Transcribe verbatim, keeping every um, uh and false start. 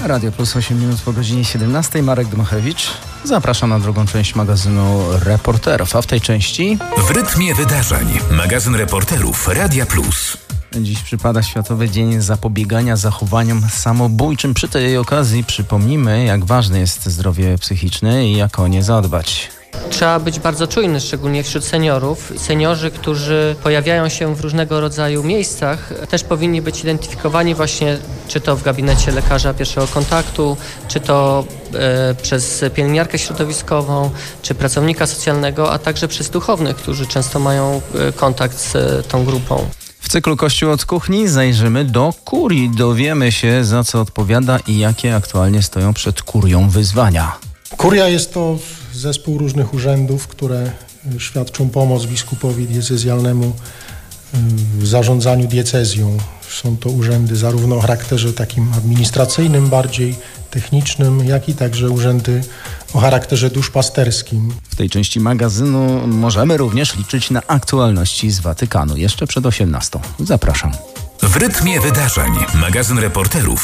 Radio Plus, osiem minut po godzinie siedemnastej. Marek Dmochewicz. Zapraszam na drugą część magazynu Reporterów, a w tej części... W rytmie wydarzeń. Magazyn Reporterów Radia Plus. Dziś przypada Światowy Dzień Zapobiegania Zachowaniom Samobójczym. Przy tej okazji przypomnimy, jak ważne jest zdrowie psychiczne i jak o nie zadbać. Trzeba być bardzo czujny, szczególnie wśród seniorów. Seniorzy, którzy pojawiają się w różnego rodzaju miejscach, też powinni być identyfikowani właśnie, czy to w gabinecie lekarza pierwszego kontaktu, czy to e, przez pielęgniarkę środowiskową, czy pracownika socjalnego, a także przez duchownych, którzy często mają e, kontakt z e, tą grupą. W cyklu Kościół od kuchni zajrzymy do kurii. Dowiemy się, za co odpowiada i jakie aktualnie stoją przed kurią wyzwania. Kuria jest to zespół różnych urzędów, które świadczą pomoc biskupowi diecezjalnemu w zarządzaniu diecezją. Są to urzędy zarówno o charakterze takim administracyjnym, bardziej technicznym, jak i także urzędy o charakterze duszpasterskim. W tej części magazynu możemy również liczyć na aktualności z Watykanu. Jeszcze przed osiemnastą. Zapraszam. W rytmie wydarzeń. Magazyn Reporterów